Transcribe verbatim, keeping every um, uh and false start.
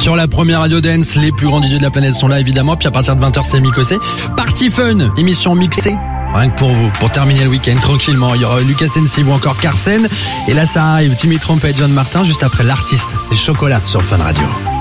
Sur la première radio dance, les plus grands D J de la planète sont là évidemment. Puis à partir de vingt heures, c'est Mikosé. Party Fun, émission mixée. Rien que pour vous, pour terminer le week-end tranquillement. Il y aura Lucas Sensive ou encore Carsen. Et là, ça arrive. Timmy Trumpet, John Martin, juste après l'artiste. Les chocolats sur Fun Radio.